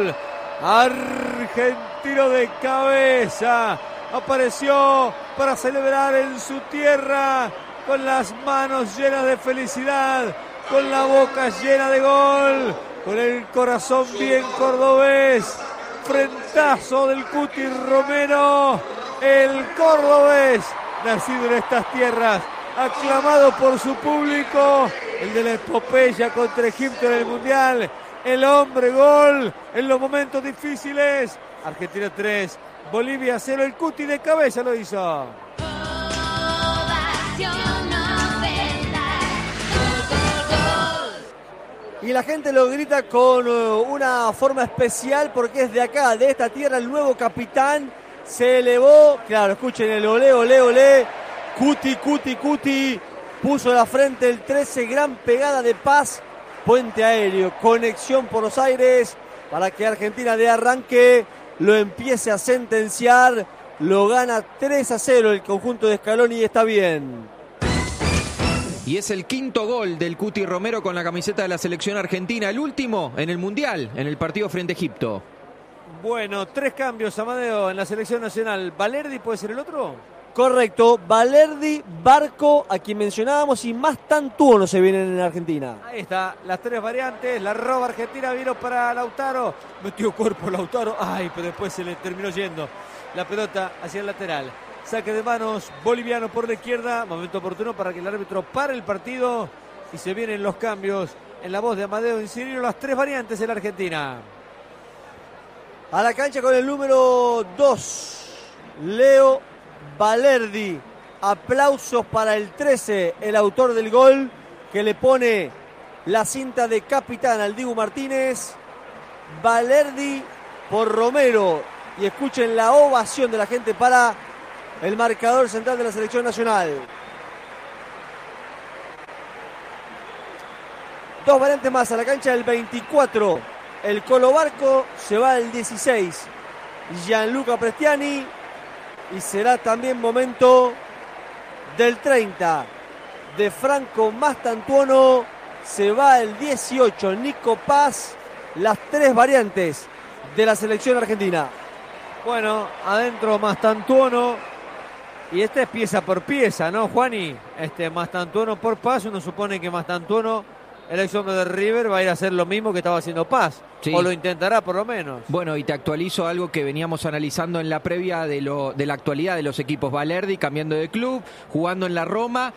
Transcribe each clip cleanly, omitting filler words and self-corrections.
gol. Argentino de cabeza. Apareció para celebrar en su tierra con las manos llenas de felicidad, con la boca llena de gol, con el corazón bien cordobés. Frentazo del Cuti Romero, el cordobés, nacido en estas tierras, aclamado por su público, el de la epopeya contra Egipto en el Mundial, el hombre gol en los difíciles. Argentina 3, Bolivia 0, el Cuti de cabeza lo hizo. Y la gente lo grita con una forma especial porque es de acá, de esta tierra, el nuevo capitán se elevó. Claro, escuchen el olé, olé, olé. Cuti, Cuti, Cuti. Puso la frente el 13, gran pegada de Paz. Puente aéreo, conexión por los aires para que Argentina de arranque lo empiece a sentenciar. Lo gana 3-0 el conjunto de Scaloni y está bien. Y es el quinto gol del Cuti Romero con la camiseta de la selección argentina. El último en el Mundial, en el partido frente a Egipto. Bueno, 3 cambios, Amadeo, en la selección nacional. ¿Valerdi puede ser el otro? Correcto, Valerdi, Barco, a quien mencionábamos, y Mastantuono se vienen en Argentina. Ahí está, las 3 variantes. La roba Argentina, vino para Lautaro. Metió cuerpo Lautaro. Ay, pero después se le terminó yendo la pelota hacia el lateral. Saque de manos boliviano por la izquierda. Momento oportuno para que el árbitro pare el partido. Y se vienen los cambios. En la voz de Amadeo Incirino, las 3 variantes en la Argentina. A la cancha con el número 2, Leo Valerdi. Aplausos para el 13, el autor del gol, que le pone la cinta de capitán al Dibu Martínez. Valerdi por Romero. Y escuchen la ovación de la gente para el marcador central de la selección nacional. 2 variantes más a la cancha, el 24. El Colo Barco, se va el 16. Gianluca Prestiani. Y será también momento del 30. De Franco Mastantuono. Se va el 18. Nico Paz. Las 3 variantes de la selección argentina. Bueno, adentro Mastantuono. Y esta es pieza por pieza, ¿no, Juani? Mastantuono por Paz. Uno supone que Mastantuono, el ex hombre de River, va a ir a hacer lo mismo que estaba haciendo Paz. Sí. O lo intentará por lo menos. Bueno, y te actualizo algo que veníamos analizando en la previa de la actualidad de los equipos. Valerdi cambiando de club, jugando en la Roma.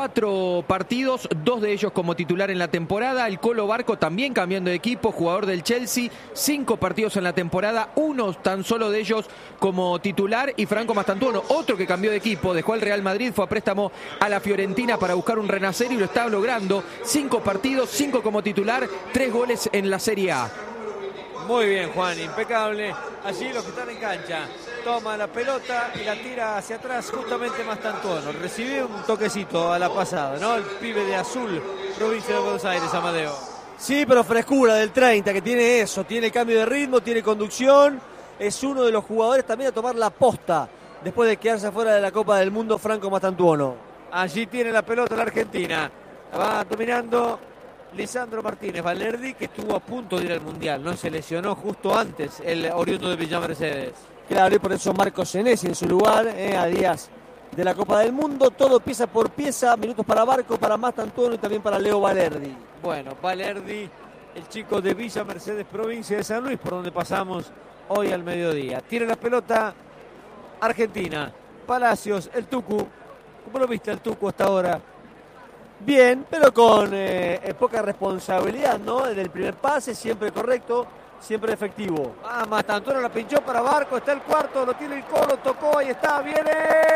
4 partidos, 2 de ellos como titular en la temporada. El Colo Barco también cambiando de equipo, jugador del Chelsea. 5 partidos en la temporada, 1 tan solo de ellos como titular. Y Franco Mastantuono, otro que cambió de equipo, dejó al Real Madrid, fue a préstamo a la Fiorentina para buscar un renacer y lo está logrando. 5 partidos, 5 como titular, 3 goles en la Serie A. Muy bien, Juan, impecable. Allí los que están en cancha. Toma la pelota y la tira hacia atrás justamente Mastantuono. Recibió un toquecito a la pasada, ¿no? El pibe de Azul, provincia de Buenos Aires, Amadeo. Sí, pero frescura del 30, que tiene eso. Tiene cambio de ritmo, tiene conducción. Es uno de los jugadores también a tomar la posta después de quedarse fuera de la Copa del Mundo, Franco Mastantuono. Allí tiene la pelota la Argentina. Va dominando Lisandro Martínez. Valerdi, que estuvo a punto de ir al Mundial, ¿no? Se lesionó justo antes el oriundo de Villa Mercedes. Claro, y por eso Marcos Senesi en su lugar, a días de la Copa del Mundo. Todo pieza por pieza, minutos para Barco, para Mastantuono y también para Leo Valerdi. Bueno, Valerdi, el chico de Villa Mercedes, provincia de San Luis, por donde pasamos hoy al mediodía. Tiene la pelota Argentina. Palacios, el Tucu. ¿Cómo lo viste el Tucu hasta ahora? Bien, pero con poca responsabilidad, ¿no? En el primer pase, siempre correcto, siempre efectivo. Mastantuono la pinchó para Barco, está el cuarto, lo tiene el Colo, tocó, ahí está, viene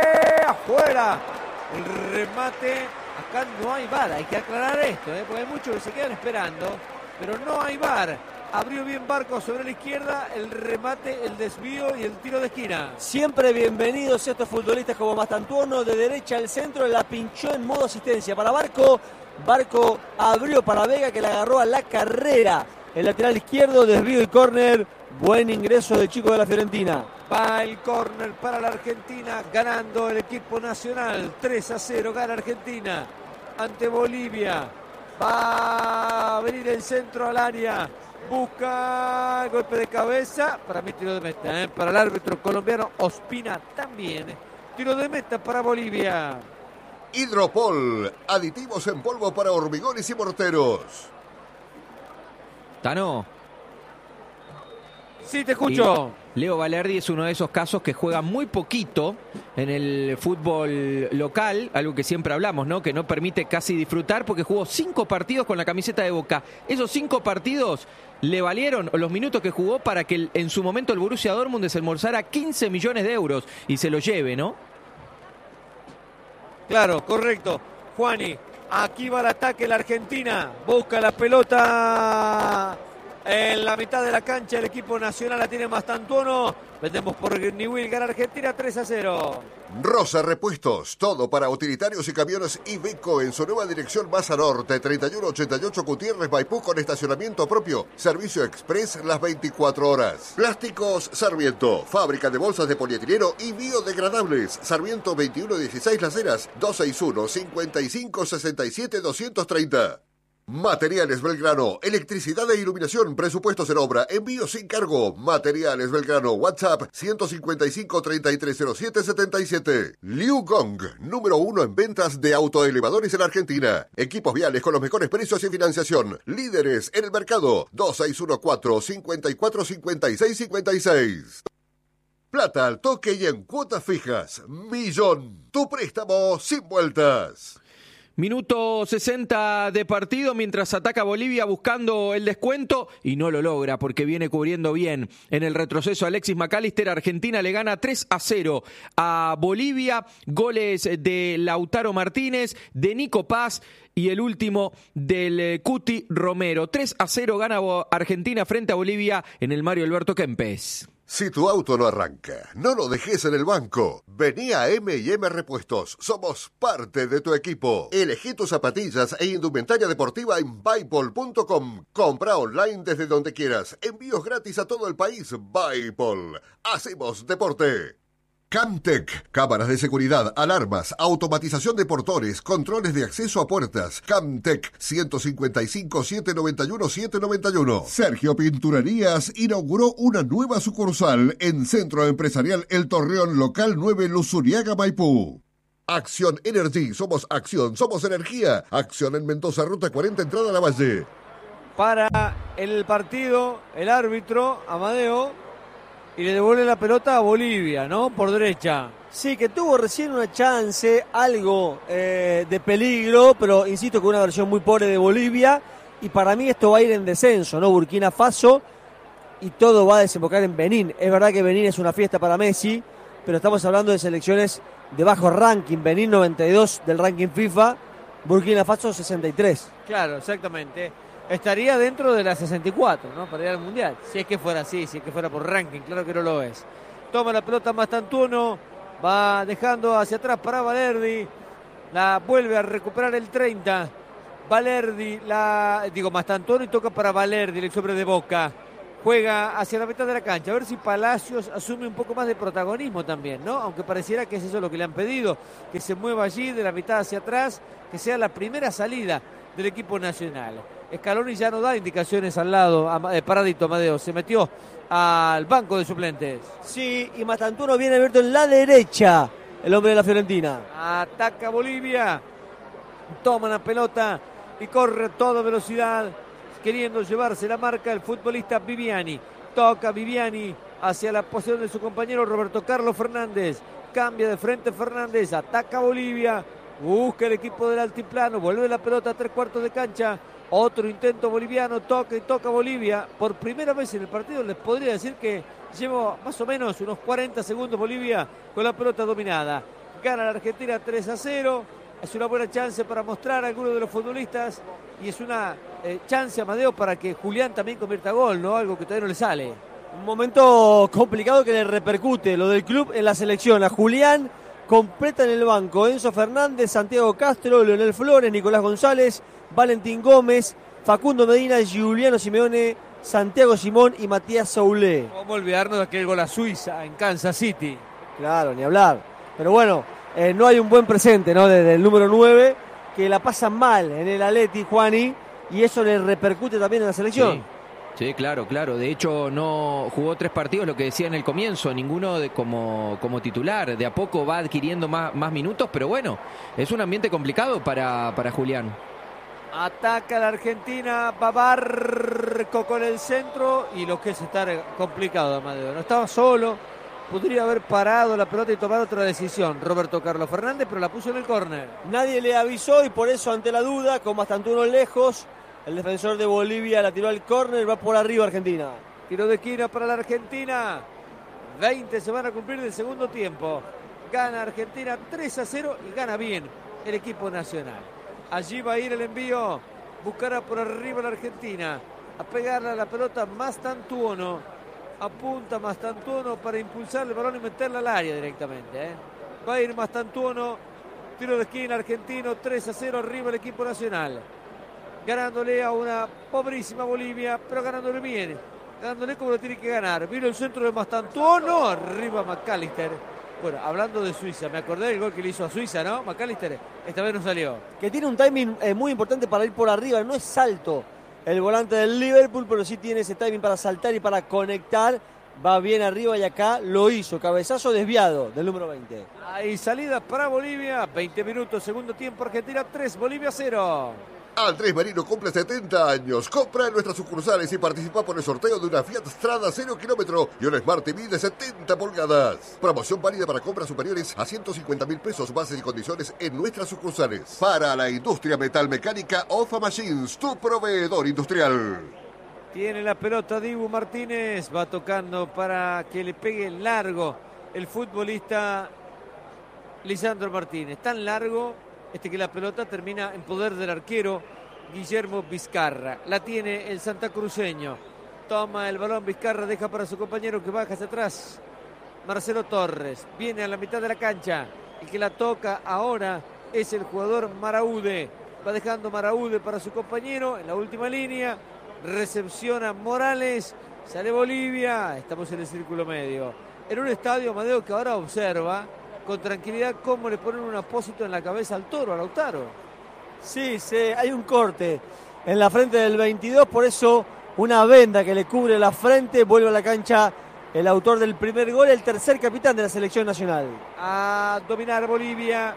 afuera. El remate, acá no hay VAR, hay que aclarar esto, porque hay muchos que se quedan esperando, pero no hay VAR. Abrió bien Barco sobre la izquierda, el remate, el desvío y el tiro de esquina. Siempre bienvenidos estos futbolistas como Mastantuono, de derecha al centro, la pinchó en modo asistencia para Barco. Barco abrió para Vega, que la agarró a la carrera. El lateral izquierdo, desvío y córner. Buen ingreso del chico de la Fiorentina. Va el córner para la Argentina, ganando el equipo nacional. 3-0 gana Argentina ante Bolivia. Va a venir el centro al área. Busca golpe de cabeza. Para mí tiro de meta. Para el árbitro colombiano Ospina también. Tiro de meta para Bolivia. Hidropol, aditivos en polvo para hormigones y morteros. Tano. Sí, te escucho. Leo Valerdi es uno de esos casos que juega muy poquito en el fútbol local, algo que siempre hablamos, ¿no? Que no permite casi disfrutar porque jugó 5 partidos con la camiseta de Boca. Esos 5 partidos le valieron los minutos que jugó para que en su momento el Borussia Dortmund desembolsara 15 millones de euros y se lo lleve, ¿no? Claro, correcto. Juani, aquí va el ataque la Argentina. Busca la pelota en la mitad de la cancha. El equipo nacional la tiene Mastantuono. Vendemos por Newell, gana Argentina 3-0. Rosa Repuestos, todo para utilitarios y camiones Iveco en su nueva dirección Baza Norte, 3188 Gutiérrez Maipú con estacionamiento propio, servicio express las 24 horas. Plásticos Sarmiento, fábrica de bolsas de polietileno y biodegradables. Sarmiento 2116 Las Heras, 261-5567-230. Materiales Belgrano, electricidad e iluminación, presupuestos en obra, envío sin cargo. Materiales Belgrano, WhatsApp 155-3307-77. Liu Gong, número 1 en ventas de autoelevadores en Argentina. Equipos viales con los mejores precios y financiación. Líderes en el mercado, 2614-545656. Plata al toque y en cuotas fijas. Millón, tu préstamo sin vueltas. Minuto 60 de partido mientras ataca Bolivia buscando el descuento y no lo logra porque viene cubriendo bien en el retroceso Alexis McAllister. Argentina le gana 3-0 a Bolivia. Goles de Lautaro Martínez, de Nico Paz y el último del Cuti Romero. 3-0 gana Argentina frente a Bolivia en el Mario Alberto Kempes. Si tu auto no arranca, no lo dejes en el banco. Vení a M&M Repuestos. Somos parte de tu equipo. Elegí tus zapatillas e indumentaria deportiva en Buypol.com. Compra online desde donde quieras. Envíos gratis a todo el país. Buypol. Hacemos deporte. Camtec, cámaras de seguridad, alarmas, automatización de portones, controles de acceso a puertas. Camtec, 155-791-791. Sergio Pinturerías inauguró una nueva sucursal en Centro Empresarial El Torreón, local 9, Luzuriaga, Maipú. Acción Energy, somos acción, somos energía. Acción en Mendoza, Ruta 40, entrada a La Valle. Para el partido, el árbitro, Amadeo, y le devuelve la pelota a Bolivia, ¿no? Por derecha. Sí, que tuvo recién una chance, algo de peligro, pero insisto que una versión muy pobre de Bolivia. Y para mí esto va a ir en descenso, ¿no? Burkina Faso y todo va a desembocar en Benín. Es verdad que Benín es una fiesta para Messi, pero estamos hablando de selecciones de bajo ranking. Benín 92 del ranking FIFA, Burkina Faso 63. Claro, exactamente. Estaría dentro de la 64, ¿no? Para ir al Mundial. Si es que fuera así, si es que fuera por ranking, claro que no lo es. Toma la pelota Mastantuono, va dejando hacia atrás para Valerdi. La vuelve a recuperar el 30. Valerdi, Mastantuono y toca para Valerdi, el ex hombre de Boca. Juega hacia la mitad de la cancha. A ver si Palacios asume un poco más de protagonismo también, ¿no? Aunque pareciera que es eso lo que le han pedido. Que se mueva allí de la mitad hacia atrás, que sea la primera salida del equipo nacional. Scaloni ya no da indicaciones al lado, paradito Amadeo, se metió al banco de suplentes. Sí, y Mastantuono viene abierto en la derecha, el hombre de la Fiorentina. Ataca Bolivia, toma la pelota y corre a toda velocidad, queriendo llevarse la marca el futbolista Viviani. Toca Viviani hacia la posición de su compañero Roberto Carlos Fernández. Cambia de frente Fernández, ataca Bolivia, busca el equipo del altiplano, vuelve la pelota a 3/4 de cancha. Otro intento boliviano, toca y toca Bolivia. Por primera vez en el partido les podría decir que lleva más o menos unos 40 segundos Bolivia con la pelota dominada. Gana la Argentina 3-0. Es una buena chance para mostrar a algunos de los futbolistas y es una chance, Amadeo, para que Julián también convierta gol, ¿no? Algo que todavía no le sale. Un momento complicado que le repercute lo del club en la selección. A Julián completa en el banco Enzo Fernández, Santiago Castro, Leonel Flores, Nicolás González, Valentín Gómez, Facundo Medina, Giuliano Simeone, Santiago Simón y Matías Soulé. ¿Cómo olvidarnos de aquel gol a Suiza en Kansas City? Claro, ni hablar. Pero bueno, no hay un buen presente, ¿no? Desde el número 9, que la pasa mal en el Atleti, Juani, y eso le repercute también en la selección. Sí. Sí, claro. De hecho, no jugó 3 partidos, lo que decía en el comienzo, ninguno como titular. De a poco va adquiriendo más minutos, pero bueno, es un ambiente complicado para Julián. Ataca la Argentina, va Barco con el centro y lo que es estar complicado, Amadeo. No estaba solo, podría haber parado la pelota y tomar otra decisión Roberto Carlos Fernández, pero la puso en el córner. Nadie le avisó y por eso, ante la duda, con Mastantuono lejos, el defensor de Bolivia la tiró al córner, va por arriba Argentina. Tiro de esquina para la Argentina. 20 se van a cumplir del segundo tiempo. Gana Argentina 3-0 y gana bien el equipo nacional. Allí va a ir el envío. Buscará por arriba la Argentina. A pegarle a la pelota Mastantuono. Apunta Mastantuono para impulsar el balón y meterla al área directamente. Va a ir Mastantuono. Tiro de esquina argentino. 3-0 arriba el equipo nacional. Ganándole a una pobrísima Bolivia, pero ganándole bien. Ganándole como lo tiene que ganar. Vino el centro de Mastantuono. Arriba McAllister. Bueno, hablando de Suiza, me acordé del gol que le hizo a Suiza, ¿no? McAllister, esta vez no salió. Que tiene un timing muy importante para ir por arriba, no es salto el volante del Liverpool, pero sí tiene ese timing para saltar y para conectar. Va bien arriba y acá lo hizo, cabezazo desviado del número 20. Ahí salida para Bolivia, 20 minutos, segundo tiempo, Argentina 3, Bolivia 0. Andrés Merino cumple 70 años. Compra en nuestras sucursales y participa por el sorteo de una Fiat Strada 0 kilómetro y un Smart TV de 70 pulgadas. Promoción válida para compras superiores a 150.000 pesos. Bases y condiciones en nuestras sucursales. Para la industria metalmecánica, Ofa Machines, tu proveedor industrial. Tiene la pelota Dibu Martínez. Va tocando para que le pegue largo el futbolista Lisandro Martínez. Tan largo que la pelota termina en poder del arquero Guillermo Vizcarra. La tiene el santacruceño. Toma el balón Vizcarra, deja para su compañero que baja hacia atrás. Marcelo Torres viene a la mitad de la cancha. El que la toca ahora es el jugador Maraude. Va dejando Maraude para su compañero en la última línea. Recepciona Morales. Sale Bolivia. Estamos en el círculo medio. En un estadio, Amadeo, que ahora observa con tranquilidad cómo le ponen un apósito en la cabeza al toro, a Lautaro. Sí, hay un corte en la frente del 22, por eso una venda que le cubre la frente. Vuelve a la cancha el autor del primer gol, el tercer capitán de la selección nacional. A dominar Bolivia.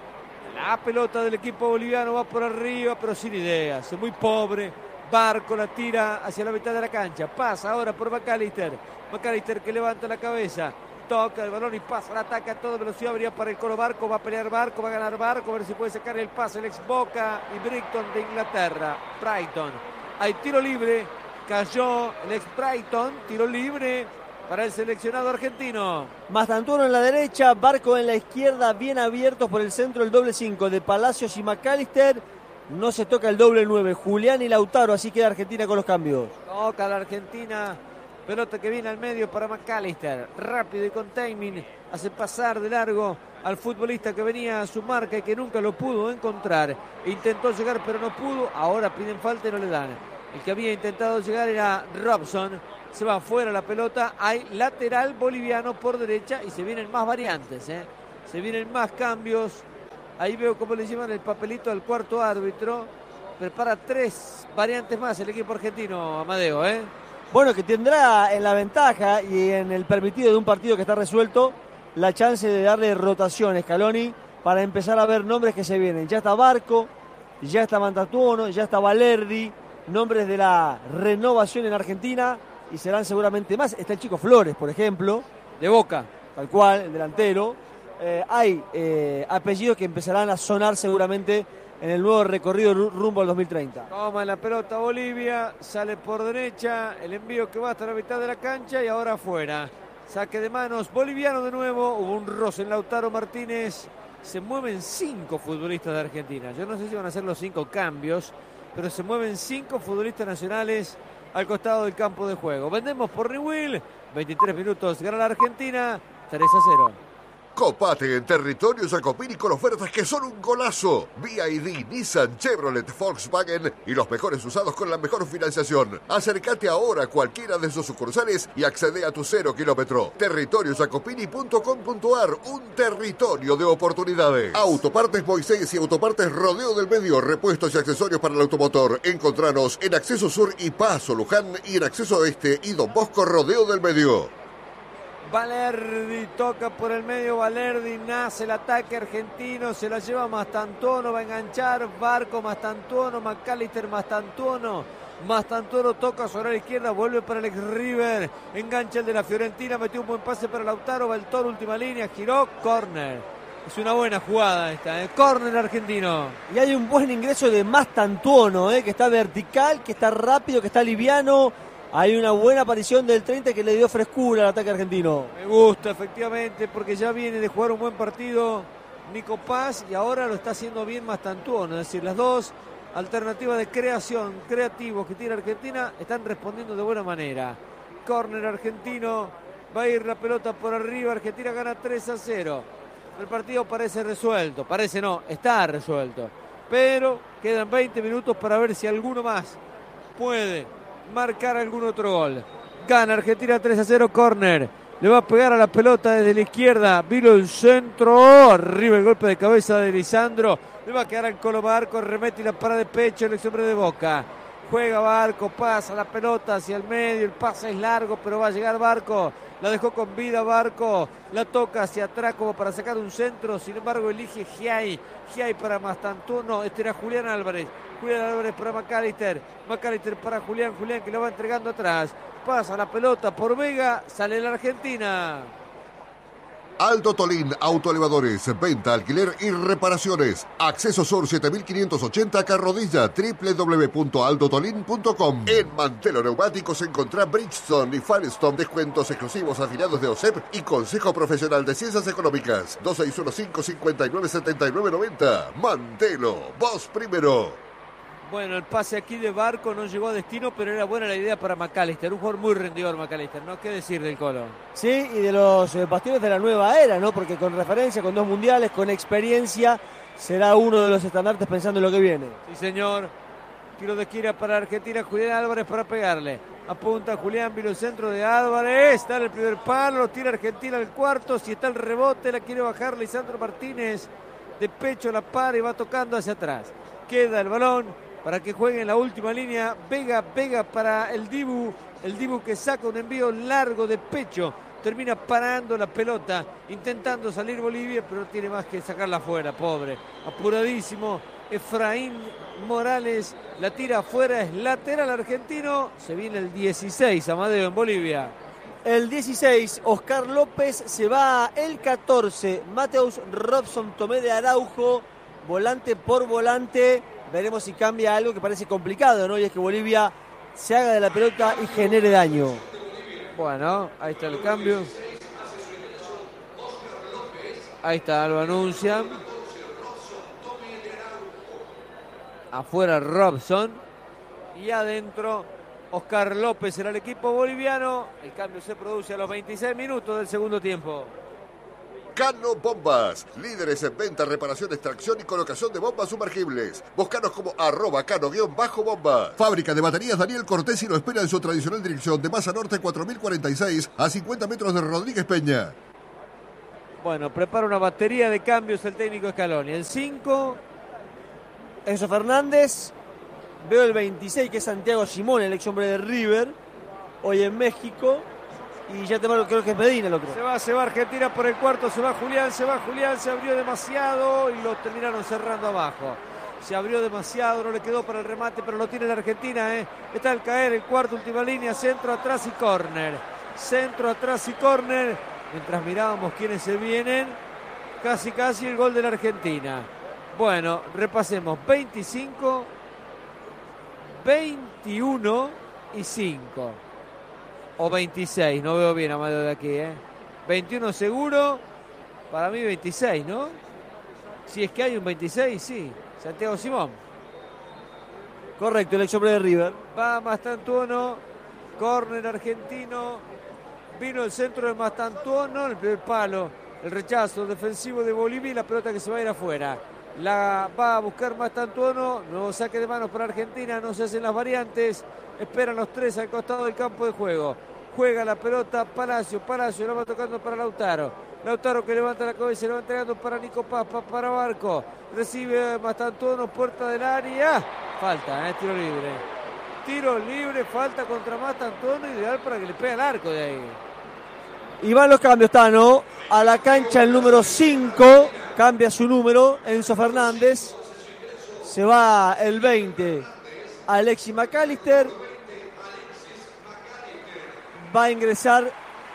La pelota del equipo boliviano va por arriba, pero sin ideas, es muy pobre. Barco la tira hacia la mitad de la cancha. Pasa ahora por McAllister. McAllister que levanta la cabeza. Toca el balón y pasa al ataque a toda velocidad. Abría para el Colo Barco. Va a pelear Barco. Va a ganar Barco. A ver si puede sacar el pase. El ex Boca y Brighton de Inglaterra. Brighton. Hay tiro libre. Cayó el ex Brighton. Tiro libre para el seleccionado argentino. Mastantuono en la derecha. Barco en la izquierda. Bien abiertos por el centro. El doble 5 de Palacios y McAllister. No se toca el doble 9. Julián y Lautaro. Así queda Argentina con los cambios. Toca la Argentina. Pelota que viene al medio para McAllister. Rápido y con timing. Hace pasar de largo al futbolista que venía a su marca y que nunca lo pudo encontrar. Intentó llegar pero no pudo. Ahora piden falta y no le dan. El que había intentado llegar era Robson. Se va afuera la pelota. Hay lateral boliviano por derecha y se vienen más variantes. Se vienen más cambios. Ahí veo cómo le llevan el papelito al cuarto árbitro. Prepara 3 variantes más el equipo argentino, Amadeo. Bueno, que tendrá en la ventaja y en el permitido de un partido que está resuelto la chance de darle rotación a Scaloni para empezar a ver nombres que se vienen. Ya está Barco, ya está Mastantuono, ya está Valerdi, nombres de la renovación en Argentina y serán seguramente más. Está el chico Flores, por ejemplo, de Boca, tal cual, el delantero. Hay apellidos que empezarán a sonar seguramente en el nuevo recorrido rumbo al 2030. Toma la pelota Bolivia, sale por derecha, el envío que va hasta la mitad de la cancha y ahora afuera. Saque de manos boliviano de nuevo, hubo un roce en Lautaro Martínez. Se mueven 5 futbolistas de Argentina. Yo no sé si van a ser los 5 cambios, pero se mueven 5 futbolistas nacionales al costado del campo de juego. Vendemos por Newell, 23 minutos, gana la Argentina, 3-0. Copate en Territorio Jacopini con ofertas que son un golazo. BYD, Nissan, Chevrolet, Volkswagen y los mejores usados con la mejor financiación. Acércate ahora a cualquiera de sus sucursales y accede a tu 0 kilómetro. Territoriojacopini.com.ar, un territorio de oportunidades. Autopartes Moisés y Autopartes Rodeo del Medio, repuestos y accesorios para el automotor. Encontranos en Acceso Sur y Paso Luján y en Acceso Oeste y Don Bosco Rodeo del Medio. Balerdi toca por el medio, Balerdi, nace el ataque argentino, se la lleva Mastantuono, va a enganchar, Barco, Mastantuono, McAllister, Mastantuono toca sobre la izquierda, vuelve para el ex River, engancha el de la Fiorentina, metió un buen pase para Lautaro, va el Toro, última línea, giró, córner. Es una buena jugada esta, córner argentino. Y hay un buen ingreso de Mastantuono, que está vertical, que está rápido, que está liviano. Hay una buena aparición del 30 que le dio frescura al ataque argentino. Me gusta, efectivamente, porque ya viene de jugar un buen partido Nico Paz y ahora lo está haciendo bien Mastantuono. Es decir, las dos alternativas de creación, creativos que tiene Argentina, están respondiendo de buena manera. Córner argentino, va a ir la pelota por arriba, Argentina gana 3-0. El partido parece resuelto, parece no, está resuelto. Pero quedan 20 minutos para ver si alguno más puede marcar algún otro gol. Gana Argentina 3-0, córner. Le va a pegar a la pelota desde la izquierda. Vino el centro. Arriba el golpe de cabeza de Lisandro. Le va a quedar al Colo Barco. Remete y la para de pecho el ex hombre de Boca. Juega Barco, pasa la pelota hacia el medio. El pase es largo, pero va a llegar Barco. La dejó con vida Barco. La toca hacia atrás como para sacar un centro. Sin embargo, elige Giai. Giai para Mastantuono. Este era Julián Álvarez. Julián Álvarez para McAllister. McAllister para Julián. Julián que lo va entregando atrás. Pasa la pelota por Vega. Sale la Argentina. Aldo Tolín, autoelevadores, venta, alquiler y reparaciones. Acceso Sur 7580 Carrodilla, www.aldotolin.com. En Mantelo Neumáticos encontrá Bridgestone y Firestone, descuentos exclusivos afiliados de OSEP y Consejo Profesional de Ciencias Económicas. 2615-597990. Mantelo, vos primero. Bueno, el pase aquí de Barco no llegó a destino, pero era buena la idea para McAllister. Un jugador muy rendidor McAllister, ¿no? ¿Qué decir del Colo? Sí, y de los bastiones de la nueva era, ¿no? Porque con referencia, con 2 mundiales, con experiencia, será uno de los estandartes pensando en lo que viene. Sí, señor. Tiro de esquina para Argentina, Julián Álvarez para pegarle. Apunta Julián, vino el centro de Álvarez, está en el primer palo, lo tira Argentina al cuarto. Si está el rebote, la quiere bajar Lisandro Martínez. De pecho la para y va tocando hacia atrás. Queda el balón para que juegue en la última línea. Vega para el Dibu que saca un envío largo de pecho. Termina parando la pelota, intentando salir Bolivia, pero no tiene más que sacarla afuera, pobre. Apuradísimo, Efraín Morales la tira afuera, es lateral argentino. Se viene el 16, Amadeo, en Bolivia. El 16, Oscar López, se va el 14, Mateus Robson Tomé de Araujo, volante por volante. Veremos si cambia algo que parece complicado, ¿no? Y es que Bolivia se haga de la pelota y genere daño. Bueno, ahí está el cambio. Ahí está, lo anuncian. Afuera Robson. Y adentro Oscar López era el equipo boliviano. El cambio se produce a los 26 minutos del segundo tiempo. Cano Bombas, líderes en venta, reparación, extracción y colocación de bombas sumergibles. Búscanos como @cano_bomba. Fábrica de baterías Daniel Cortesi lo espera en su tradicional dirección de Masa Norte 4046 a 50 metros de Rodríguez Peña. Bueno, prepara una batería de cambios el técnico Scaloni. El 5. Enzo Fernández. Veo el 26 que es Santiago Simón, el ex hombre de River, hoy en México. Y ya te creo que es Medina el otro. Se va Argentina por el cuarto, se va Julián, se abrió demasiado y lo terminaron cerrando abajo. Se abrió demasiado, no le quedó para el remate, pero lo tiene la Argentina, Está al caer el cuarto, última línea, centro atrás y córner. Mientras mirábamos quiénes se vienen, casi el gol de la Argentina. Bueno, repasemos, 25, 21 y 5. O 26, no veo bien Amadeo de aquí, 21 seguro, para mí 26, ¿no? Si es que hay un 26, sí. Santiago Simón. Correcto, el ex hombre de River. Va Mastantuono, córner argentino. Vino el centro de Mastantuono, el primer palo. El rechazo defensivo de Bolivia y la pelota que se va a ir afuera. La va a buscar Mastantuono. Nuevo saque de manos para Argentina. No se hacen las variantes. Esperan los tres al costado del campo de juego. Juega la pelota Palacio. Palacio la va tocando para Lautaro. Lautaro que levanta la cabeza. Se lo va entregando para Nico Paz. Para Barco. Recibe Mastantuono. Puerta del área. Falta, tiro libre. Tiro libre. Falta contra Mastantuono. Ideal para que le pegue al arco de ahí. Y van los cambios, Tano. A la cancha el número 5. Cambia su número. Enzo Fernández. Se va el 20. Alexis McAllister. Va a ingresar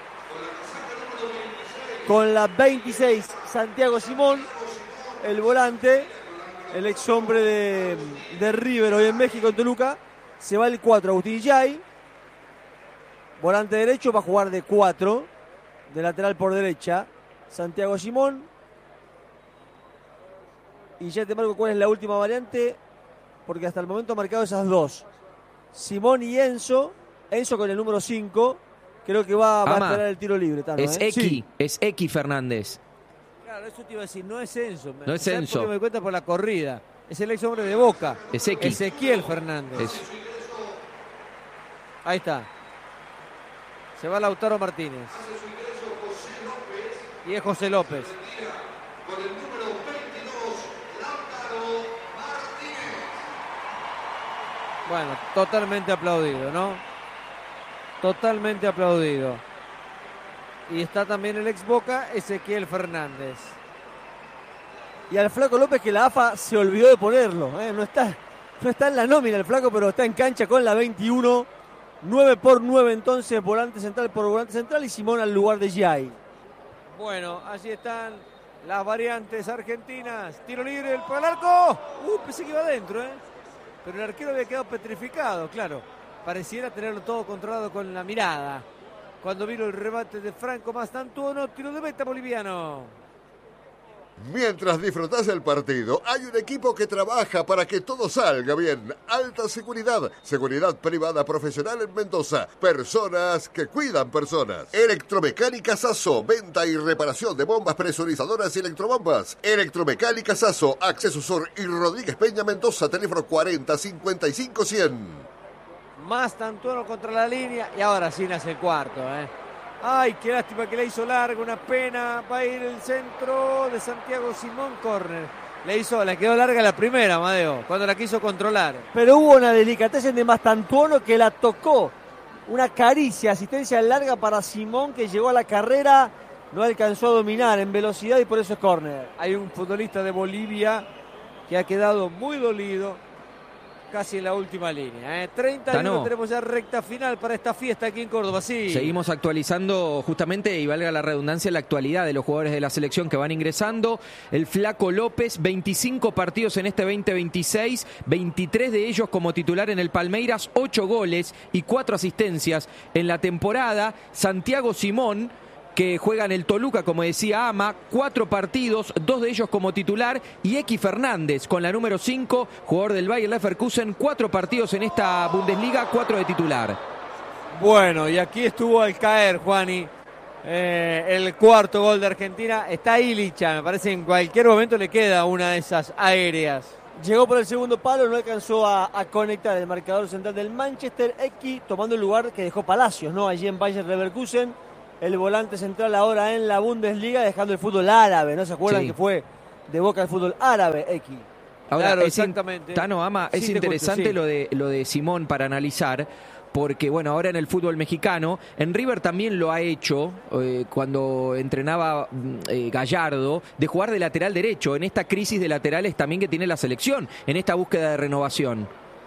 con la 26 Santiago Simón. El volante. El ex hombre de River hoy en México, en Toluca. Se va el 4 Agustín Yay. Volante derecho. Va a jugar de 4. De lateral por derecha, Santiago Simón. Y ya te marco cuál es la última variante, porque hasta el momento ha marcado esas dos. Simón y Enzo. Enzo con el número 5. Creo que va a esperar el tiro libre. Tano, es X, sí. Es X Fernández. Claro, eso te iba a decir, no es Enzo. No es Enzo. Porque me doy cuenta por la corrida. Es el ex hombre de Boca. Es X. Ezequiel Fernández. Ahí está. Se va Lautaro Martínez. Y es José López. Con el número 22, Lautaro Martínez. Bueno, totalmente aplaudido, ¿no? Totalmente aplaudido. Y está también el ex Boca, Ezequiel Fernández. Y al Flaco López, que la AFA se olvidó de ponerlo. No está en la nómina el Flaco, pero está en cancha con la 21. 9x9 entonces, volante central por volante central, y Simón al lugar de Yay. Bueno, allí están las variantes argentinas. Tiro libre para el arco. Pensé que iba adentro, pero el arquero había quedado petrificado, claro. Pareciera tenerlo todo controlado con la mirada. Cuando vino el remate de Franco Mastantuono, tiro de meta boliviano. Mientras disfrutás el partido, hay un equipo que trabaja para que todo salga bien. Alta seguridad, seguridad privada profesional en Mendoza. Personas que cuidan personas. Electromecánica Sasso, venta y reparación de bombas presurizadoras y electrobombas. Electromecánica Sasso, Acceso Sur y Rodríguez Peña Mendoza, teléfono 40 55 100. Mastantuono contra la línea y ahora sí nace el cuarto, Ay, qué lástima que le hizo larga, una pena. Va a ir el centro de Santiago Simón, córner. Le quedó larga la primera, Amadeo, cuando la quiso controlar. Pero hubo una delicatez de Mastantuono que la tocó. Una caricia, asistencia larga para Simón, que llegó a la carrera, no alcanzó a dominar en velocidad y por eso es córner. Hay un futbolista de Bolivia que ha quedado muy dolido. Casi en la última línea. 31 tenemos ya recta final para esta fiesta aquí en Córdoba. Sí. Seguimos actualizando justamente, y valga la redundancia, la actualidad de los jugadores de la selección que van ingresando. El Flaco López, 25 partidos en este 2026, 23 de ellos como titular en el Palmeiras, 8 goles y 4 asistencias en la temporada. Santiago Simón, que juega en el Toluca, como decía Ama, 4 partidos, 2 de ellos como titular, y X Fernández con la número 5, jugador del Bayer Leverkusen, 4 partidos en esta Bundesliga, 4 de titular. Bueno, y aquí estuvo al caer, Juani, el cuarto gol de Argentina. Está ahí Licha, me parece que en cualquier momento le queda una de esas aéreas. Llegó por el segundo palo, no alcanzó a conectar el marcador central del Manchester. X tomando el lugar que dejó Palacios, ¿no? Allí en Bayer Leverkusen. El volante central ahora en la Bundesliga, dejando el fútbol árabe, ¿no se acuerdan que fue de Boca al fútbol árabe, X? Ahora, claro, exactamente. Tano, Ama, es interesante lo de Simón para analizar, porque bueno, ahora en el fútbol mexicano, en River también lo ha hecho, cuando entrenaba Gallardo, de jugar de lateral derecho, en esta crisis de laterales también que tiene la selección, en esta búsqueda de renovación.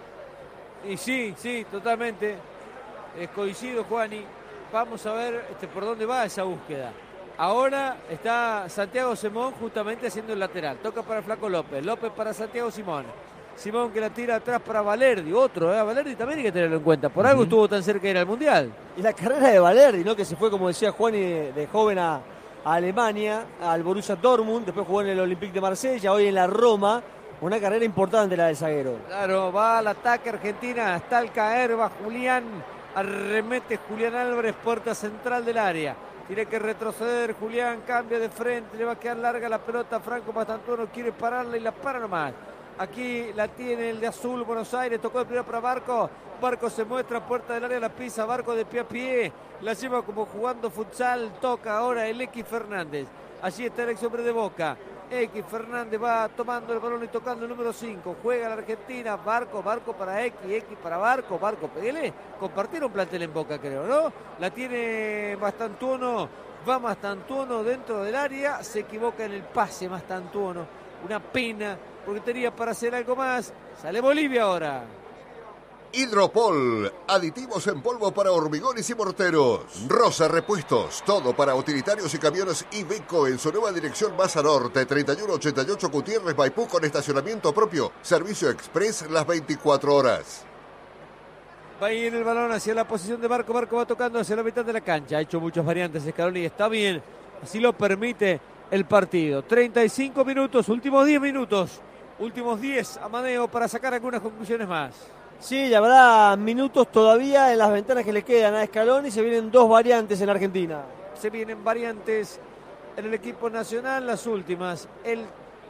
Y sí, totalmente, coincido, Juani. Vamos a ver por dónde va esa búsqueda. Ahora está Santiago Simón justamente haciendo el lateral. Toca para Flaco López. López para Santiago Simón. Simón que la tira atrás para Valerdi. Otro, Valerdi también hay que tenerlo en cuenta. Por algo estuvo tan cerca de ir al Mundial. Y la carrera de Valerdi, ¿no? Que se fue, como decía Juan, de joven a Alemania, al Borussia Dortmund. Después jugó en el Olympique de Marsella, hoy en la Roma. Una carrera importante la del zaguero. Claro, va al ataque Argentina. Hasta el caer, va Julián. Arremete Julián Álvarez, puerta central del área. Tiene que retroceder Julián, cambia de frente, le va a quedar larga la pelota. Franco Mastantuono quiere pararla y la para nomás. Aquí la tiene el de azul, Buenos Aires, tocó de primero para Barco. Barco se muestra, puerta del área, la pisa, Barco de pie a pie. La lleva como jugando futsal, toca ahora el X Fernández. Allí está el ex hombre de Boca. X Fernández va tomando el balón y tocando el número 5. Juega la Argentina. Barco para X para Barco. Pégale. Compartieron plantel en Boca, creo, ¿no? La tiene Mastantuono. Va Mastantuono dentro del área. Se equivoca en el pase Mastantuono. Una pena, porque tenía para hacer algo más. Sale Bolivia ahora. Hidropol, aditivos en polvo para hormigones y morteros. Rosa Repuestos, todo para utilitarios y camiones Iveco en su nueva dirección Baza Norte, 3188 Gutiérrez, Maipú, con estacionamiento propio. Servicio express las 24 horas. Va a ir el balón hacia la posición de Barco. Barco va tocando hacia la mitad de la cancha. Ha hecho muchas variantes Scaloni. Está bien, así lo permite el partido. 35 minutos, últimos 10 minutos. Últimos 10, Amadeo, para sacar algunas conclusiones más. Sí, y habrá minutos todavía en las ventanas que le quedan a Scaloni. Se vienen 2 variantes en Argentina. Se vienen variantes en el equipo nacional, las últimas. El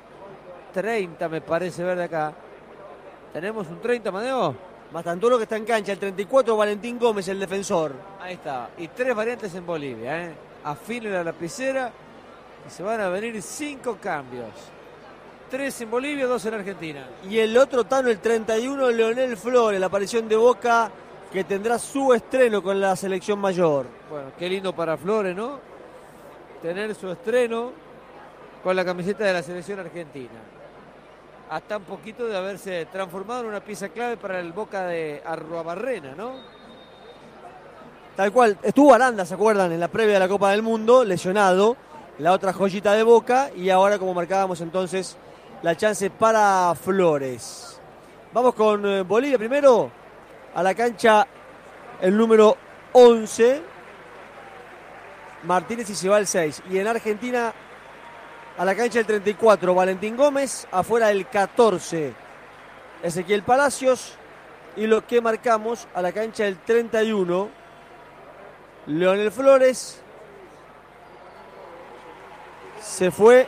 30 me parece ver de acá. ¿Tenemos un 30, Amadeo? Mastantuono que está en cancha, el 34 Valentín Gómez, el defensor. Ahí está. Y 3 variantes en Bolivia, ¿eh? Afinen la lapicera y se van a venir 5 cambios. 3 en Bolivia, 2 en Argentina. Y el otro Tano, el 31, Leonel Flores, la aparición de Boca, que tendrá su estreno con la selección mayor. Bueno, qué lindo para Flores, ¿no? Tener su estreno con la camiseta de la selección argentina. Hasta un poquito de haberse transformado en una pieza clave para el Boca de Arruabarrena, ¿no? Tal cual, estuvo Aranda, ¿se acuerdan? En la previa de la Copa del Mundo, lesionado, la otra joyita de Boca, y ahora, como marcábamos entonces, la chance para Flores. Vamos con Bolivia primero, a la cancha el número 11, Martínez, y se va el 6. Y en Argentina, a la cancha el 34, Valentín Gómez, afuera el 14, Ezequiel Palacios, y lo que marcamos a la cancha el 31, Leonel Flores. Se fue.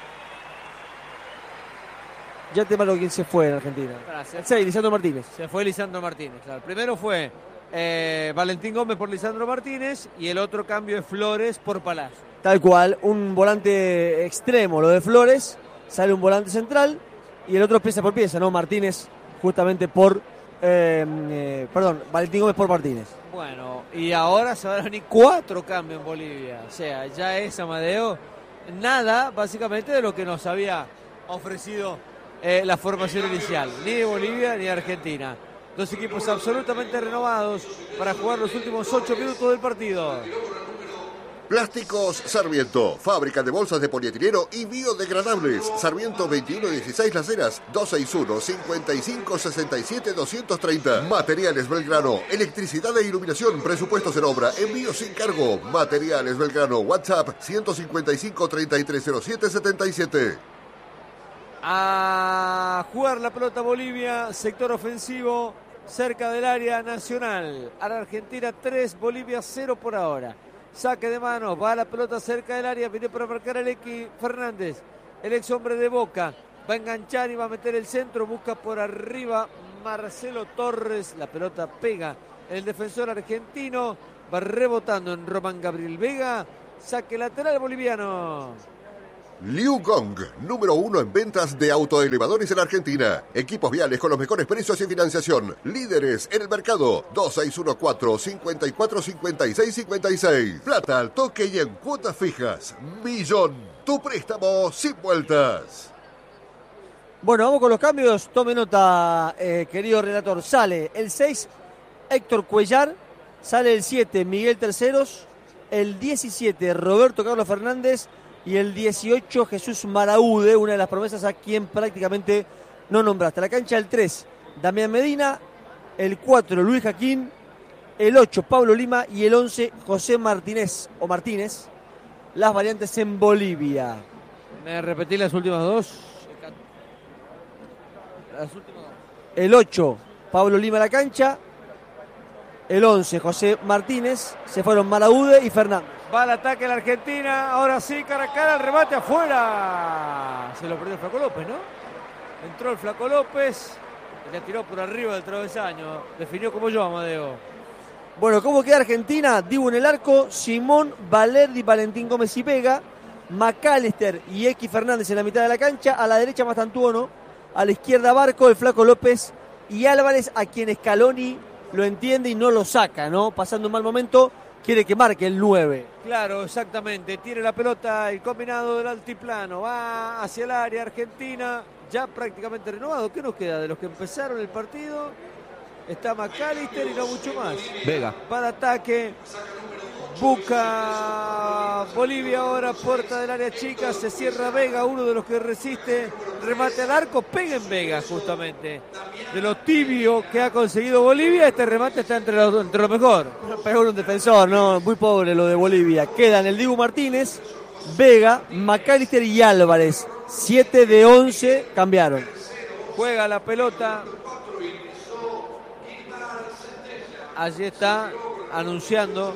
Ya te marco quién se fue en Argentina. Gracias. Sí, Lisandro Martínez. Se fue Lisandro Martínez, claro. Primero fue Valentín Gómez por Lisandro Martínez y el otro cambio es Flores por Palacio. Tal cual, un volante extremo, lo de Flores, sale un volante central y el otro pieza por pieza, ¿no? Martínez justamente por... Valentín Gómez por Martínez. Bueno, y ahora se van a venir 4 cambios en Bolivia. O sea, ya es, Amadeo, nada básicamente de lo que nos había ofrecido la formación inicial, ni de Bolivia ni de Argentina. 2 equipos absolutamente renovados para jugar los últimos 8 minutos del partido. Plásticos Sarmiento, fábrica de bolsas de polietileno y biodegradables. Sarmiento 2116 Las Heras, 261-5567-230. Materiales Belgrano, electricidad e iluminación, presupuestos en obra, envío sin cargo. Materiales Belgrano, WhatsApp 155-3307-77. A jugar la pelota Bolivia, sector ofensivo, cerca del área nacional. A la Argentina 3, Bolivia 0 por ahora. Saque de mano, va la pelota cerca del área, viene para marcar el X Fernández, el ex hombre de Boca. Va a enganchar y va a meter el centro, busca por arriba Marcelo Torres. La pelota pega el defensor argentino, va rebotando en Román Gabriel Vega. Saque lateral boliviano. Liu Gong, número 1 en ventas de autoelevadores en Argentina. Equipos viales con los mejores precios y financiación. Líderes en el mercado. 2614-545656. Plata al toque y en cuotas fijas. Millón. Tu préstamo sin vueltas. Bueno, vamos con los cambios. Tome nota, querido relator. Sale el 6, Héctor Cuellar. Sale el 7, Miguel Terceros. El 17, Roberto Carlos Fernández. Y el 18, Jesús Maraude, una de las promesas a quien prácticamente no nombraste. La cancha el 3, Damián Medina. El 4, Luis Jaquín. El 8, Pablo Lima. Y el 11, José Martínez o Martínez. Las variantes en Bolivia. ¿Me repetí las últimas 2? Las últimas 2. El 8, Pablo Lima a la cancha. el 11, José Martínez, se fueron Maraude y Fernández. Va al ataque la Argentina, ahora sí, cara a cara, el remate afuera. Se lo perdió el Flaco López, ¿no? Entró el Flaco López, y la tiró por arriba del travesaño. Definió como yo, Amadeo. Bueno, ¿cómo queda Argentina? Dibu en el arco, Simón, Valerdi, Valentín Gómez y Vega, McAllister y X Fernández en la mitad de la cancha, a la derecha Mastantuono, a la izquierda Barco, el Flaco López y Álvarez, a quien Scaloni lo entiende y no lo saca, ¿no? Pasando un mal momento, quiere que marque el 9. Claro, exactamente. Tiene la pelota el combinado del altiplano. Va hacia el área Argentina. Ya prácticamente renovado. ¿Qué nos queda de los que empezaron el partido? Está McAllister y no mucho más. Vega. Va al ataque. Busca Bolivia ahora, puerta del área chica. Se cierra Vega, uno de los que resiste. Remate al arco. Pega en Vega, justamente. De lo tibio que ha conseguido Bolivia, este remate está entre lo mejor. Pegó un defensor, ¿no? Muy pobre lo de Bolivia. Quedan el Dibu Martínez, Vega, McAllister y Álvarez. 7 de 11 cambiaron. Juega la pelota. Allí está anunciando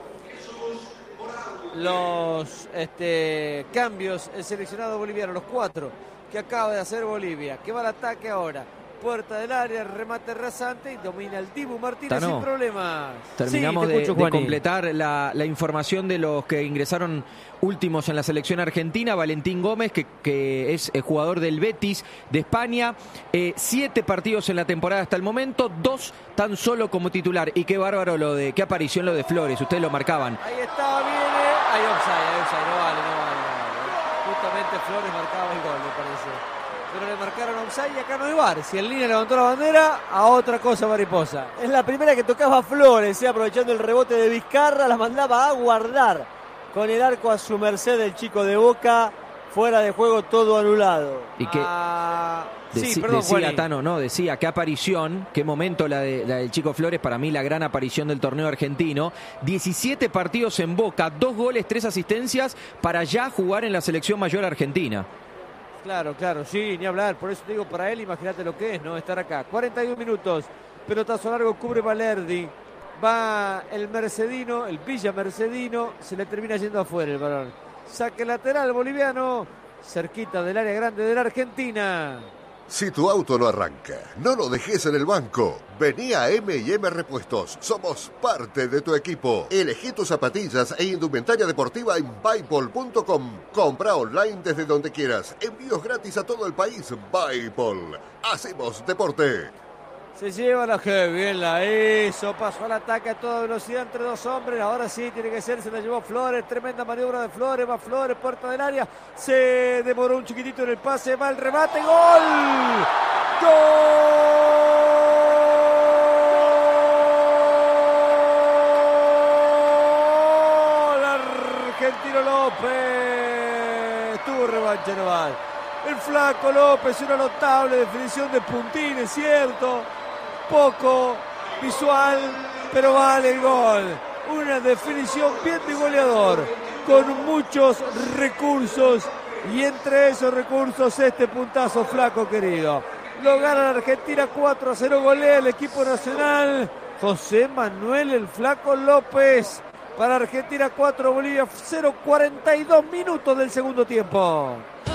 los cambios el seleccionado boliviano, los 4 que acaba de hacer Bolivia, que va al ataque ahora. Puerta del área, remate rasante y domina el Dibu Martínez sin problemas. Terminamos sí, de completar la información de los que ingresaron últimos en la selección argentina. Valentín Gómez, que es jugador del Betis de España. 7 partidos en la temporada hasta el momento, 2 tan solo como titular. Y qué bárbaro qué aparición lo de Flores, ustedes lo marcaban. Ahí está, viene. Hay offside, no vale. Justamente Flores marcaba el gol, me parece. Pero le marcaron offside y acá no hay VAR. Si el línea levantó la bandera, a otra cosa mariposa. Es la primera que tocaba Flores, aprovechando el rebote de Vizcarra, la mandaba a guardar. Con el arco a su merced el chico de Boca, fuera de juego todo anulado. Y que decía Tano, no, decía qué aparición, qué momento la del chico Flores, para mí la gran aparición del torneo argentino. 17 partidos en Boca, 2 goles, 3 asistencias para ya jugar en la selección mayor argentina. Claro, sí, ni hablar. Por eso te digo, para él, imagínate lo que es, ¿no? Estar acá. 41 minutos. Pelotazo largo, cubre Valerdi. Va el Mercedino, el Villa Mercedino. Se le termina yendo afuera el balón. Saque lateral boliviano. Cerquita del área grande de la Argentina. Si tu auto no arranca, no lo dejes en el banco. Vení a M&M Repuestos. Somos parte de tu equipo. Elegí tus zapatillas e indumentaria deportiva en Bipol.com. Compra online desde donde quieras. Envíos gratis a todo el país. Bipol. Hacemos deporte. Se lleva la que bien la hizo. Pasó al ataque a toda velocidad entre 2 hombres. Ahora sí tiene que ser. Se la llevó Flores. Tremenda maniobra de Flores. Va Flores, puerta del área. Se demoró un chiquitito en el pase. Va el remate. ¡Gol! ¡Gol! Argentino López. Tuvo revancha naval. El Flaco López, una notable definición de Puntín, es cierto. Poco visual, pero vale el gol. Una definición bien de goleador, con muchos recursos. Y entre esos recursos, este puntazo Flaco querido. Lo gana la Argentina 4-0, golea el equipo nacional. José Manuel el Flaco López. Para Argentina 4, Bolivia 0, 42 minutos del segundo tiempo.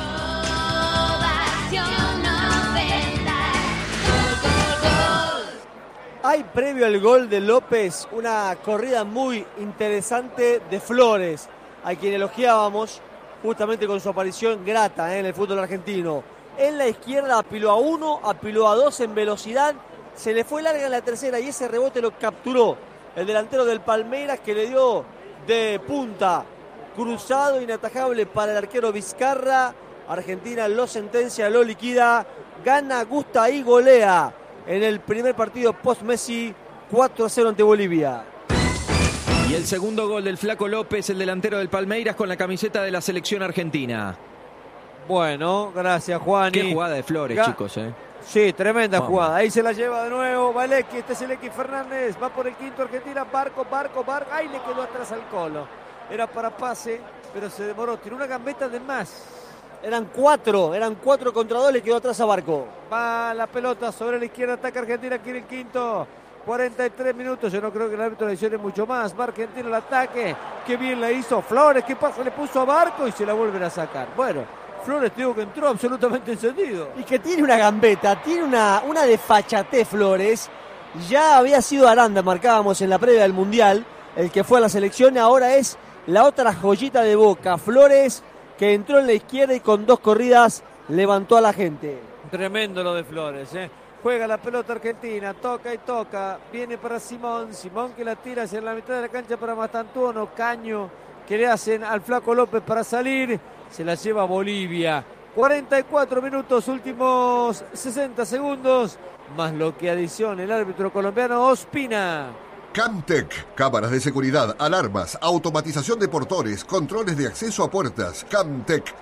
Hay previo al gol de López una corrida muy interesante de Flores, a quien elogiábamos justamente con su aparición grata en el fútbol argentino. En la izquierda apiló a 1, apiló a 2 en velocidad, se le fue larga en la tercera y ese rebote lo capturó el delantero del Palmeiras, que le dio de punta, cruzado, inatajable para el arquero Vizcarra. Argentina lo sentencia, lo liquida, gana, gusta y golea en el primer partido post-Messi 4-0 ante Bolivia. Y el segundo gol del Flaco López, el delantero del Palmeiras, con la camiseta de la selección argentina. Bueno, gracias, Juan. Qué jugada de Flores, chicos, Sí, tremenda jugada. Ahí se la lleva de nuevo Valecki. Este es el X Fernández. Va por el quinto Argentina. Barco. Ahí le quedó atrás al Colo. Era para pase, pero se demoró. Tiró una gambeta de más. Eran 4 contra 2, le quedó atrás a Barco. Va la pelota sobre la izquierda, ataca Argentina, quiere el quinto. 43 minutos, yo no creo que el árbitro adicione mucho más. Va Argentina al ataque, qué bien la hizo Flores, qué pasa, le puso a Barco y se la vuelven a sacar. Bueno, Flores digo que entró absolutamente encendido. Y que tiene una gambeta, tiene una desfachatez Flores. Ya había sido Aranda, marcábamos en la previa del Mundial, el que fue a la selección, ahora es la otra joyita de Boca. Flores, que entró en la izquierda y con 2 corridas levantó a la gente. Tremendo lo de Flores, ¿eh? Juega la pelota Argentina, toca y toca, viene para Simón que la tira hacia la mitad de la cancha para Mastantuono, caño que le hacen al Flaco López para salir, se la lleva Bolivia. 44 minutos, últimos 60 segundos, más lo que adiciona el árbitro colombiano Ospina. Camtec, cámaras de seguridad, alarmas, automatización de portones, controles de acceso a puertas. Camtec,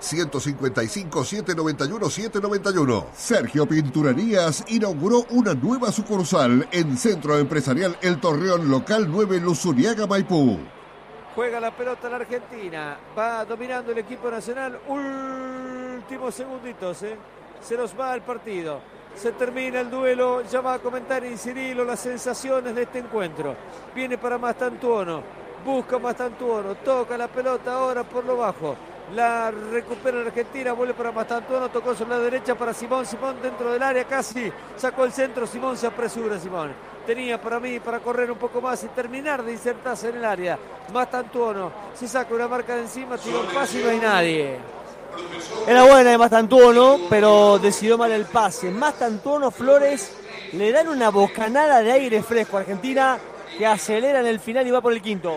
155-791-791. Sergio Pinturerías inauguró una nueva sucursal en Centro Empresarial El Torreón, local 9, Luzuriaga, Maipú. Juega la pelota la Argentina, va dominando el equipo nacional, últimos segunditos, se nos va el partido. Se termina el duelo, ya va a comentar en Cirilo las sensaciones de este encuentro. Viene para Mastantuono, busca Mastantuono, toca la pelota ahora por lo bajo. La recupera la Argentina, vuelve para Mastantuono, tocó sobre la derecha para Simón dentro del área casi, sacó el centro, Simón se apresura, tenía para mí para correr un poco más y terminar de insertarse en el área. Mastantuono se saca una marca de encima, tira un pase y no hay nadie. Era buena de Mastantuono, pero decidió mal el pase. Mastantuono, Flores le dan una bocanada de aire fresco a Argentina, que acelera en el final y va por el quinto.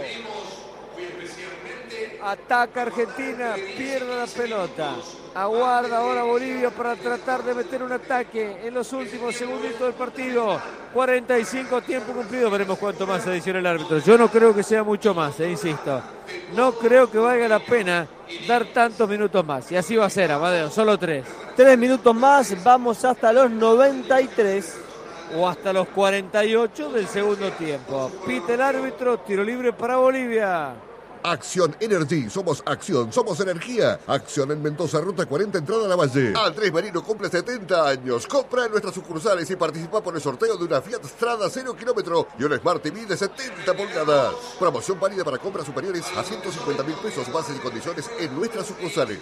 Ataca Argentina, pierde la pelota. Aguarda ahora Bolivia para tratar de meter un ataque en los últimos segunditos del partido. 45, tiempo cumplido. Veremos cuánto más adiciona el árbitro. Yo no creo que sea mucho más, insisto. No creo que valga la pena dar tantos minutos más. Y así va a ser, Amadeo, solo 3. 3 minutos más, vamos hasta los 93. O hasta los 48 del segundo tiempo. Pita el árbitro, tiro libre para Bolivia. Acción Energy, somos acción, somos energía. Acción en Mendoza, ruta 40, entrada a la Valle. Andrés Marino cumple 70 años. Compra en nuestras sucursales y participa por el sorteo de una Fiat Strada 0 kilómetro y un Smart TV de 70 pulgadas. Promoción válida para compras superiores a 150.000 pesos. Bases y condiciones en nuestras sucursales.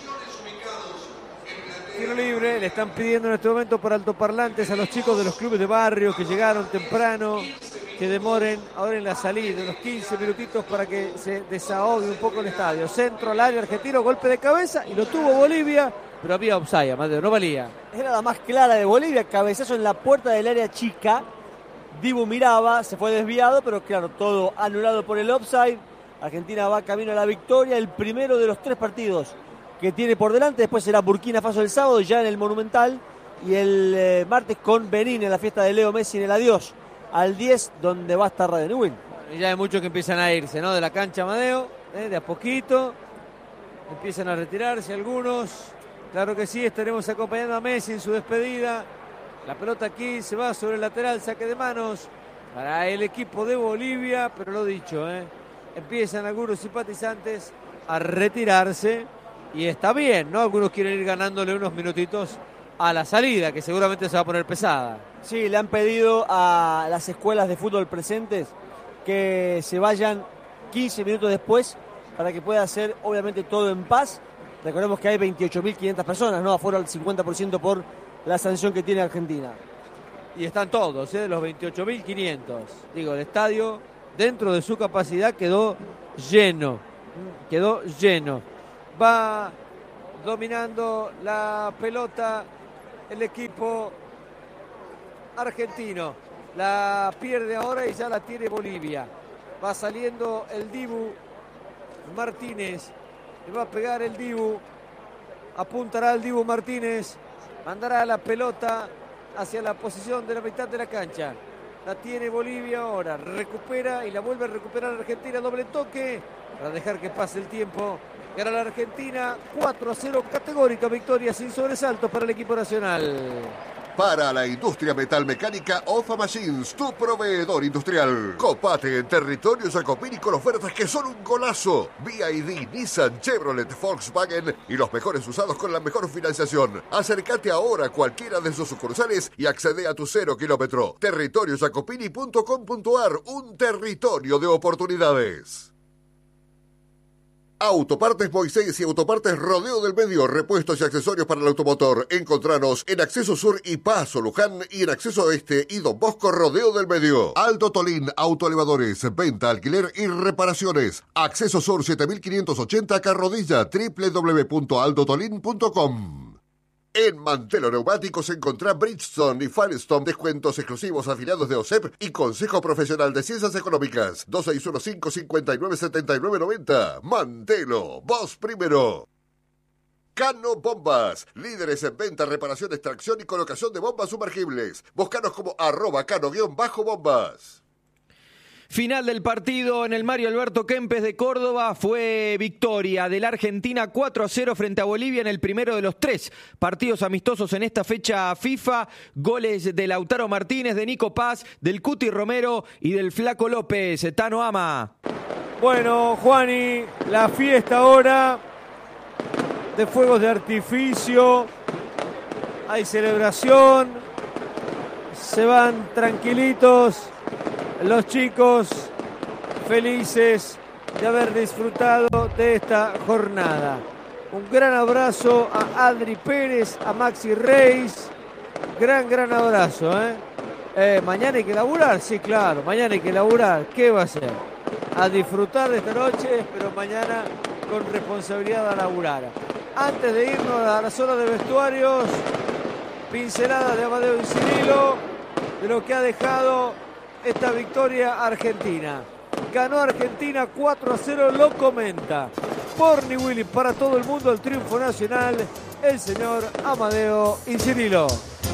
Tiro libre, le están pidiendo en este momento por altoparlantes a los chicos de los clubes de barrio que llegaron temprano, que demoren ahora en la salida, unos 15 minutitos para que se desahogue un poco el estadio. Centro al área argentino, golpe de cabeza y lo tuvo Bolivia, pero había offside, Amadeo, no valía. Era la más clara de Bolivia, cabezazo en la puerta del área chica. Dibu miraba, se fue desviado, pero claro, todo anulado por el offside. Argentina va camino a la victoria, el primero de los 3 partidos que tiene por delante. Después será Burkina Faso el sábado, ya en el Monumental, y el martes con Benín en la fiesta de Leo Messi en el adiós al 10, donde va a estar Radio Newell. Y ya hay muchos que empiezan a irse, ¿no? De la cancha, Amadeo, de a poquito empiezan a retirarse algunos. Claro que sí, estaremos acompañando a Messi en su despedida. La pelota aquí se va sobre el lateral, saque de manos para el equipo de Bolivia, pero lo dicho, empiezan algunos simpatizantes a retirarse. Y está bien, ¿no? Algunos quieren ir ganándole unos minutitos a la salida, que seguramente se va a poner pesada. Sí, le han pedido a las escuelas de fútbol presentes que se vayan 15 minutos después para que pueda hacer, obviamente, todo en paz. Recordemos que hay 28.500 personas, ¿no? Afuera el 50% por la sanción que tiene Argentina. Y están todos, los 28.500. Digo, el estadio, dentro de su capacidad, quedó lleno. Quedó lleno. Va dominando la pelota el equipo argentino. La pierde ahora y ya la tiene Bolivia. Va saliendo el Dibu Martínez. Le va a pegar el Dibu. Apuntará el Dibu Martínez. Mandará la pelota hacia la posición de la mitad de la cancha. La tiene Bolivia ahora. Recupera y la vuelve a recuperar Argentina. Doble toque para dejar que pase el tiempo. Gana la Argentina 4-0, categórica victoria sin sobresaltos para el equipo nacional. Para la industria metalmecánica, OFA Machines, tu proveedor industrial. Copate en territorio Jacopini con ofertas que son un golazo. BYD, Nissan, Chevrolet, Volkswagen y los mejores usados con la mejor financiación. Acércate ahora a cualquiera de sus sucursales y accede a tu 0 kilómetro. Territoriojacopini.com.ar, un territorio de oportunidades. Autopartes Moisés y Autopartes Rodeo del Medio, repuestos y accesorios para el automotor. Encontranos en Acceso Sur y Paso Luján y en Acceso Este y Don Bosco Rodeo del Medio. Alto Tolín, autoelevadores, venta, alquiler y reparaciones. Acceso Sur 7580 Carrodilla, www.aldotolin.com. En Mantelo Neumáticos encontrá Bridgestone y Firestone, descuentos exclusivos afiliados de OSEP y Consejo Profesional de Ciencias Económicas. 2615-597990. Mantelo, vos primero. Cano Bombas, líderes en venta, reparación, extracción y colocación de bombas sumergibles. Búscanos como @cano_bombas. Final del partido en el Mario Alberto Kempes de Córdoba. Fue victoria de la Argentina 4-0 frente a Bolivia en el primero de los 3 partidos amistosos en esta fecha FIFA. Goles de Lautaro Martínez, de Nico Paz, del Cuti Romero y del Flaco López. Tano Ama. Bueno, Juani, la fiesta ahora de fuegos de artificio. Hay celebración. Se van tranquilitos los chicos, felices de haber disfrutado de esta jornada. Un gran abrazo a Adri Pérez, a Maxi Reis. Gran abrazo, mañana hay que laburar, sí, claro, mañana hay que laburar. ¿Qué va a hacer? A disfrutar de esta noche, pero mañana con responsabilidad a laburar. Antes de irnos a la zona de vestuarios, pincelada de Amadeo y Cirilo de lo que ha dejado esta victoria argentina. Ganó Argentina 4-0, lo comenta Porni Willy para todo el mundo, el triunfo nacional, el señor Amadeo Incirilo.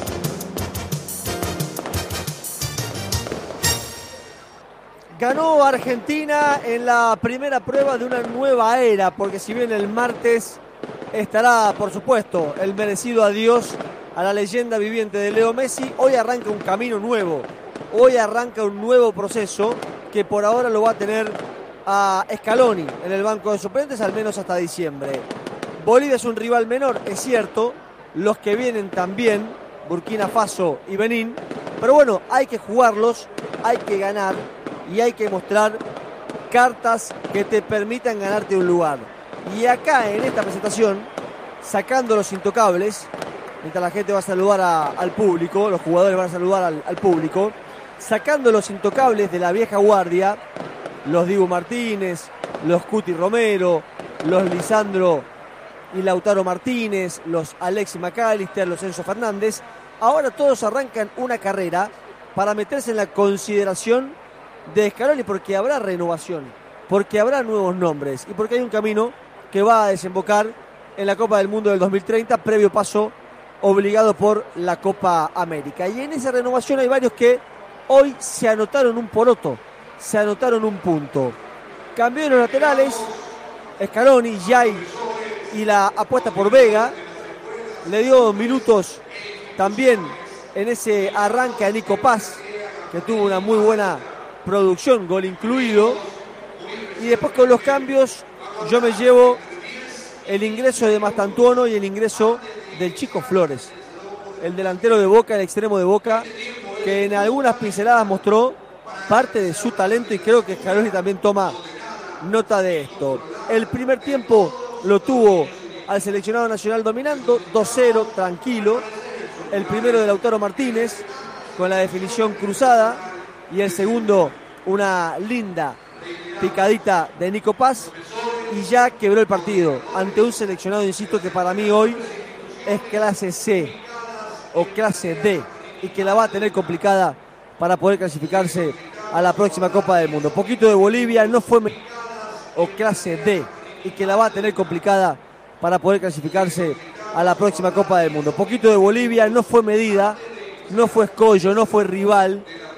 Ganó Argentina en la primera prueba de una nueva era, porque si bien el martes estará, por supuesto, el merecido adiós a la leyenda viviente de Leo Messi, hoy arranca un camino nuevo. Hoy arranca un nuevo proceso que por ahora lo va a tener a Scaloni en el banco de suplentes, al menos hasta diciembre. Bolivia es un rival menor, es cierto. Los que vienen también, Burkina Faso y Benín. Pero bueno, hay que jugarlos, hay que ganar y hay que mostrar cartas que te permitan ganarte un lugar. Y acá en esta presentación, sacando los intocables, mientras la gente va a saludar al público, los jugadores van a saludar al público, sacando los intocables de la vieja guardia, los Dibu Martínez, los Cuti Romero, los Lisandro y Lautaro Martínez, los Alexis McAllister, los Enzo Fernández, ahora todos arrancan una carrera para meterse en la consideración de Scaloni, porque habrá renovación, porque habrá nuevos nombres y porque hay un camino que va a desembocar en la Copa del Mundo del 2030, previo paso obligado por la Copa América. Y en esa renovación hay varios que hoy se anotaron un poroto, se anotaron un punto. Cambió en los laterales, Scaloni, Jai y la apuesta por Vega. Le dio minutos también en ese arranque a Nico Paz, que tuvo una muy buena producción, gol incluido. Y después con los cambios yo me llevo el ingreso de Mastantuono y el ingreso del Chico Flores, el delantero de Boca, el extremo de Boca, que en algunas pinceladas mostró parte de su talento y creo que Scaloni también toma nota de esto. El primer tiempo lo tuvo al seleccionado nacional dominando, 2-0, tranquilo. El primero de Lautaro Martínez con la definición cruzada y el segundo una linda picadita de Nico Paz y ya quebró el partido ante un seleccionado, insisto, que para mí hoy es clase C o clase D y que la va a tener complicada para poder clasificarse a la próxima Copa del Mundo. Poquito de Bolivia, no fue o clase D y que la va a tener complicada para poder clasificarse a la próxima Copa del Mundo. Poquito de Bolivia, no fue medida, no fue escollo, no fue rival.